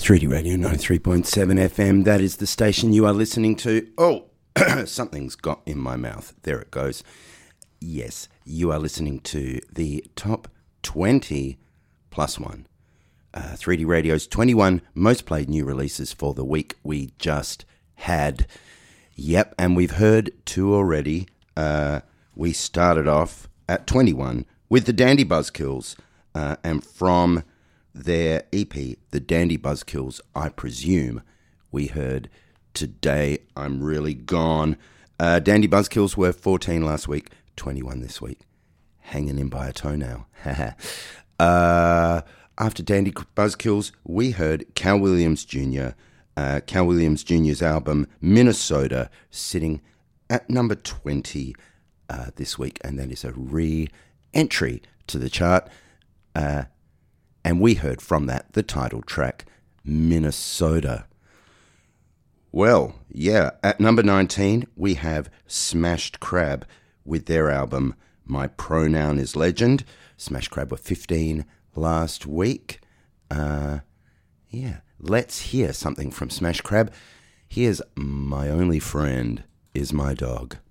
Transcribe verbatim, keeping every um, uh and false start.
three D Radio ninety-three point seven F M, that is the station you are listening to. Oh, something's got in my mouth. There it goes. Yes, you are listening to the top twenty plus one. Uh, three D Radio's twenty-one most played new releases for the week we just had. Yep, and we've heard two already. Uh, we started off at twenty-one with the Dandy Buzzkills, uh, and from their E P, The Dandy Buzzkills, I presume, we heard Today I'm Really Gone. Uh, Dandy Buzzkills were fourteen last week, twenty-one this week. Hanging in by a toenail. uh, after Dandy Buzzkills, we heard Cal Williams Junior Uh, Cal Williams Junior's album, Minnesota, sitting at number twenty uh, this week. And that is a re-entry to the chart. Uh, and we heard from that the title track, Minnesota. Well, yeah, at number nineteen, we have Smashed Crab with their album, My Pronoun is Legend. Smashed Crab were fifteen last week. Uh, yeah, let's hear something from Smashed Crab. Here's My Only Friend Is My Dog.